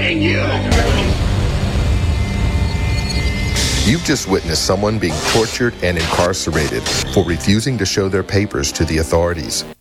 fucking you! You've just witnessed someone being tortured and incarcerated for refusing to show their papers to the authorities.